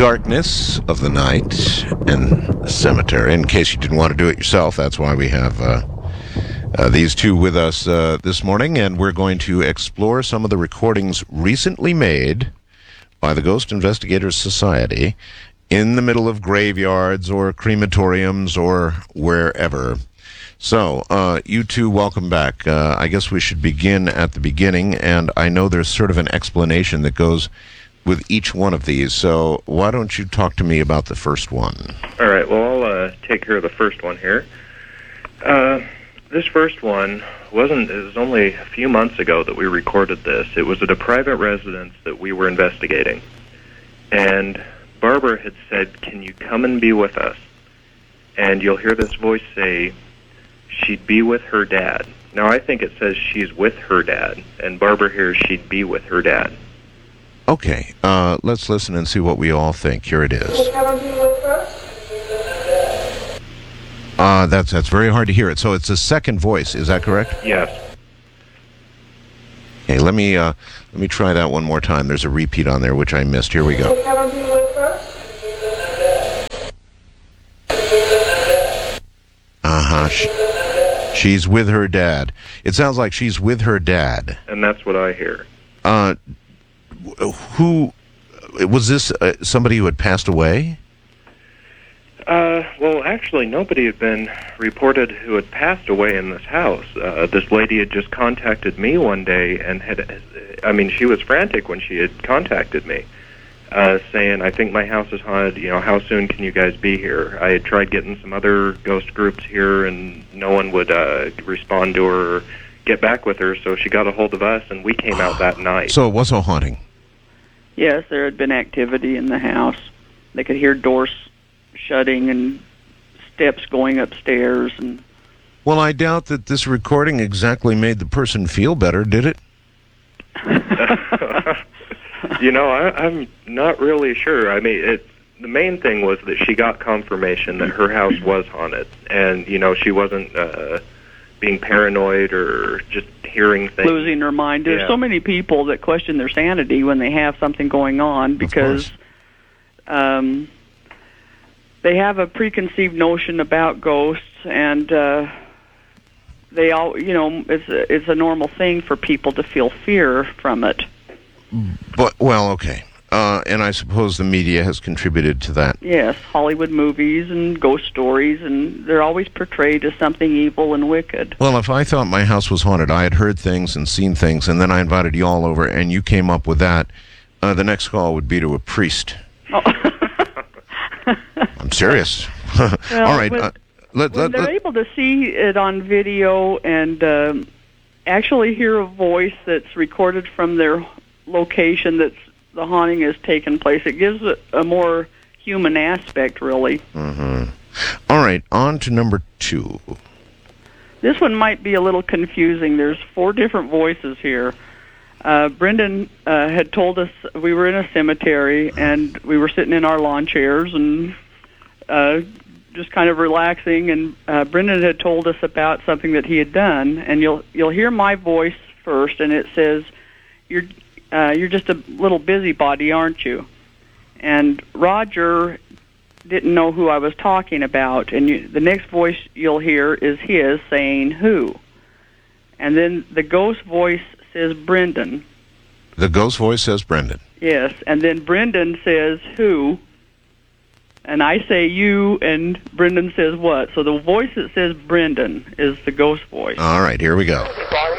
darkness of the night and the cemetery. In case you didn't want to do it yourself, that's why we have these two with us this morning, and we're going to explore some of the recordings recently made by the Ghost Investigators Society in the middle of graveyards or crematoriums or wherever. So, you two, welcome back. I guess we should begin at the beginning, and I know there's sort of an explanation that goes with each one of these, so why don't you talk to me about the first one? All right, well, I'll take care of the first one here. This first one it was only a few months ago that we recorded this. It was at a private residence that we were investigating, and Barbara had said, "Can you come and be with us?" And you'll hear this voice say, she'd be with her dad. Now, I think it says she's with her dad, and Barbara hears she'd be with her dad. Okay, let's listen and see what we all think. Here it is. That's very hard to hear it. So it's a second voice, is that correct? Yes. Okay, let me try that one more time. There's a repeat on there, which I missed. Here we go. She's with her dad. It sounds like she's with her dad. And that's what I hear. Who was this? Somebody who had passed away? Well, actually, nobody had been reported who had passed away in this house. This lady had just contacted me one day and she was frantic when she had contacted me, saying, "I think my house is haunted. How soon can you guys be here?" I had tried getting some other ghost groups here, and no one would respond to her or get back with her, so she got a hold of us, and we came out that night. So it was a haunting? Yes, there had been activity in the house. They could hear doors shutting and steps going upstairs. And well, I doubt that this recording exactly made the person feel better, did it? I'm not really sure. The main thing was that she got confirmation that her house was haunted, and, she wasn't being paranoid or just hearing things. Losing her mind. There's so many people that question their sanity when they have something going on because they have a preconceived notion about ghosts, and they all, it's a normal thing for people to feel fear from it. But, well, okay. And I suppose the media has contributed to that. Yes, Hollywood movies and ghost stories, and they're always portrayed as something evil and wicked. Well, if I thought my house was haunted, I had heard things and seen things, and then I invited you all over, and you came up with that, the next call would be to a priest. Oh. I'm serious. Well, all right. When they're able to see it on video and actually hear a voice that's recorded from their location that's the haunting has taken place, it gives it a more human aspect, really. Mm-hmm. All right, on to number 2. This one might be a little confusing. There's 4 different voices here. Brendan had told us we were in a cemetery, and we were sitting in our lawn chairs and just kind of relaxing, and Brendan had told us about something that he had done, and you'll hear my voice first, and it says, you're just a little busybody, aren't you? And Roger didn't know who I was talking about, and the next voice you'll hear is his saying who. And then the ghost voice says Brendan. The ghost voice says Brendan. Yes, and then Brendan says who, and I say you, and Brendan says what. So the voice that says Brendan is the ghost voice. All right, here we go.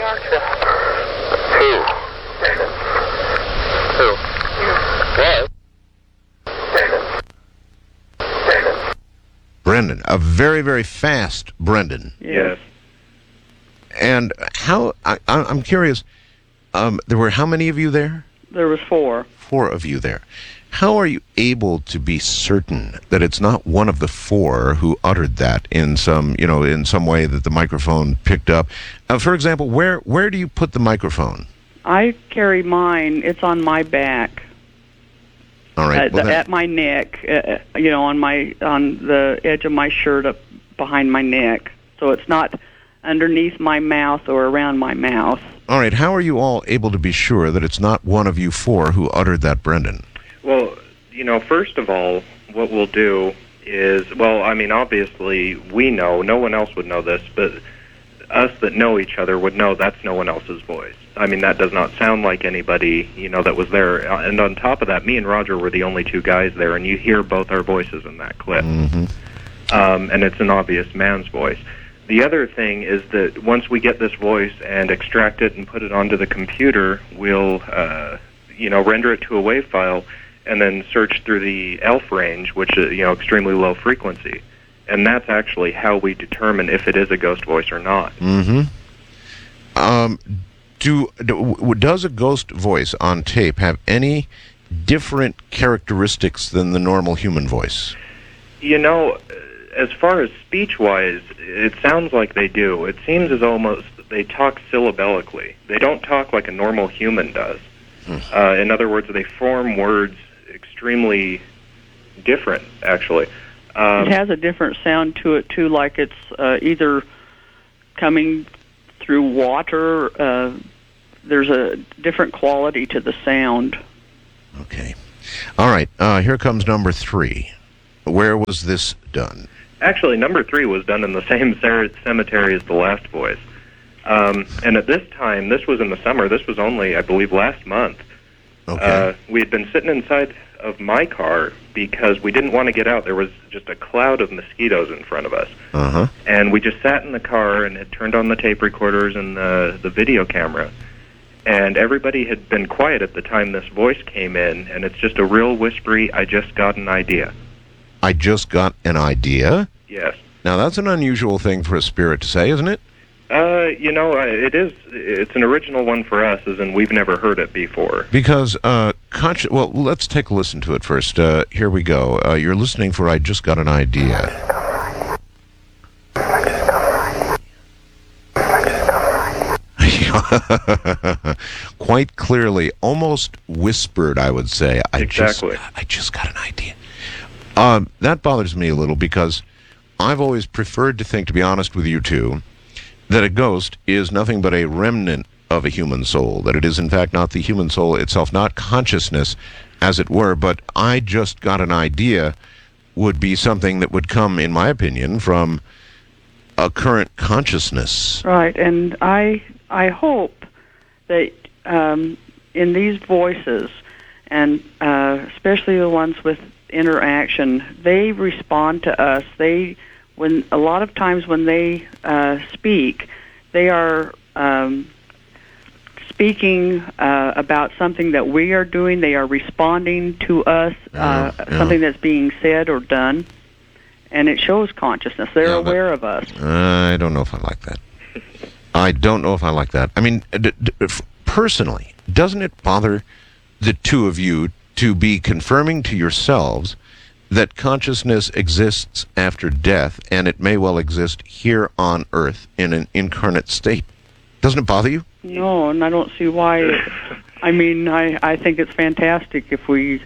Brendan, a very, very fast Brendan. Yes. And how, I'm curious, there were how many of you there? There was 4. 4 of you there. How are you able to be certain that it's not one of the 4 who uttered that in some way that the microphone picked up? For example, where do you put the microphone? I carry mine. It's on my back. All right. At my neck, on the edge of my shirt up behind my neck. So it's not underneath my mouth or around my mouth. All right. How are you all able to be sure that it's not one of you 4 who uttered that, Brendan? Well, first of all, what we'll do is, well, I mean, obviously we know, no one else would know this, but us that know each other would know that's no one else's voice. I mean, that does not sound like anybody, that was there. And on top of that, me and Roger were the only two guys there, and you hear both our voices in that clip. Mm-hmm. And it's an obvious man's voice. The other thing is that once we get this voice and extract it and put it onto the computer, we'll, render it to a WAV file and then search through the ELF range, which is, extremely low frequency. And that's actually how we determine if it is a ghost voice or not. Mm-hmm. Does a ghost voice on tape have any different characteristics than the normal human voice? As far as speech-wise, it sounds like they do. It seems as almost they talk syllabically. They don't talk like a normal human does. In other words, they form words extremely different, actually. It has a different sound to it, too, like it's either coming through water. There's a different quality to the sound. Okay. All right. Here comes number 3. Where was this done? Actually, number 3 was done in the same cemetery as the last voice. And at this time, this was in the summer. This was only, I believe, last month. Okay. We had been sitting inside of my car because we didn't want to get out. There was just a cloud of mosquitoes in front of us. Uh-huh. And we just sat in the car and had turned on the tape recorders and the video camera. And everybody had been quiet at the time this voice came in, and it's just a real whispery, I just got an idea. I just got an idea? Yes. Now, that's an unusual thing for a spirit to say, isn't it? It is. It's an original one for us, as in we've never heard it before. Because, well, let's take a listen to it first. Here we go. You're listening for I Just Got an Idea. Quite clearly, almost whispered, I would say. Exactly. I just got an idea. That bothers me a little because I've always preferred to think, to be honest with you two, that a ghost is nothing but a remnant of a human soul, that it is in fact not the human soul itself, not consciousness, as it were, but I just got an idea would be something that would come, in my opinion, from a current consciousness. Right, and I hope that in these voices, and especially the ones with interaction, they respond to us. When a lot of times when they speak, they are speaking about something that we are doing. They are responding to us, something that's being said or done, and it shows consciousness. They're aware of us. I don't know if I like that. I don't know if I like that. I mean, personally, doesn't it bother the two of you to be confirming to yourselves that consciousness exists after death, and it may well exist here on Earth in an incarnate state? Doesn't it bother you? No, and I don't see why. I mean, I think it's fantastic if we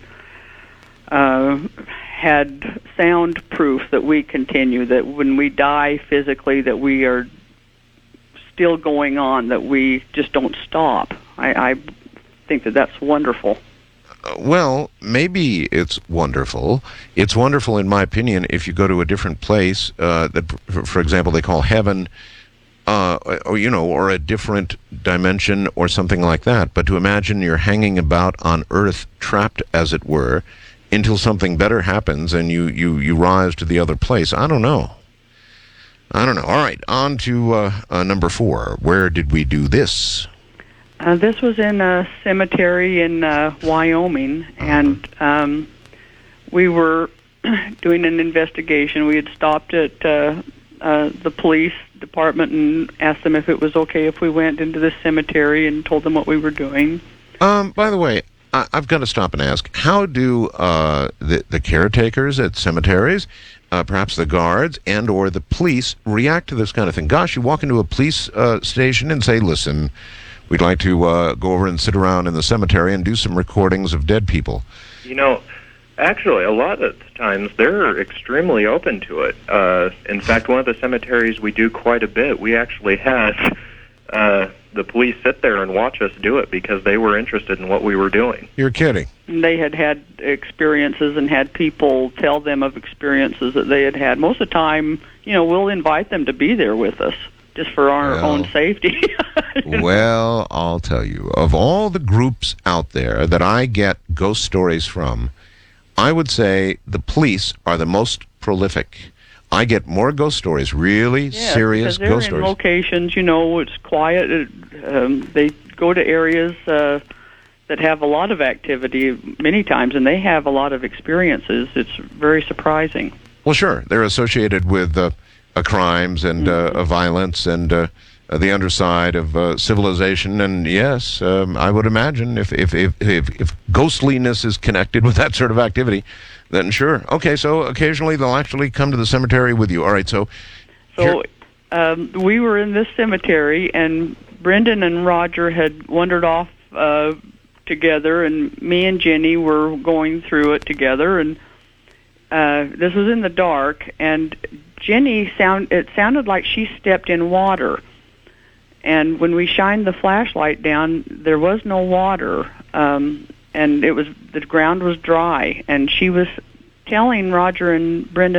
had sound proof that we continue, that when we die physically, that we are still going on, that we just don't stop. I think that that's wonderful. Well, maybe it's wonderful. It's wonderful, in my opinion, if you go to a different place that, for example, they call heaven, or a different dimension or something like that. But to imagine you're hanging about on Earth, trapped, as it were, until something better happens and you rise to the other place. I don't know. All right, on to number 4. Where did we do this? This was in a cemetery in Wyoming, and we were doing an investigation. We had stopped at the police department and asked them if it was okay if we went into the cemetery and told them what we were doing. By the way, I've got to stop and ask, how do the caretakers at cemeteries, perhaps the guards and or the police, react to this kind of thing? Gosh, you walk into a police station and say, listen, we'd like to go over and sit around in the cemetery and do some recordings of dead people. Actually, a lot of times they're extremely open to it. In fact, one of the cemeteries we do quite a bit, we actually had the police sit there and watch us do it because they were interested in what we were doing. You're kidding. They had experiences and had people tell them of experiences that they had. Most of the time, we'll invite them to be there with us just for our own safety. Well, I'll tell you, of all the groups out there that I get ghost stories from, I would say the police are the most prolific. I get more ghost stories, really serious they're ghost in stories. locations, it's quiet. They go to areas that have a lot of activity many times, and they have a lot of experiences. It's very surprising. Well, sure. They're associated with crimes and violence and the underside of civilization. And yes, I would imagine if ghostliness is connected with that sort of activity, then sure. Okay, so occasionally they'll actually come to the cemetery with you. All right, so we were in this cemetery, and Brendan and Roger had wandered off together, and me and Jenny were going through it together, and this was in the dark, and Jenny it sounded like she stepped in water. And when we shined the flashlight down, there was no water, and the ground was dry. And she was telling Roger and Brendan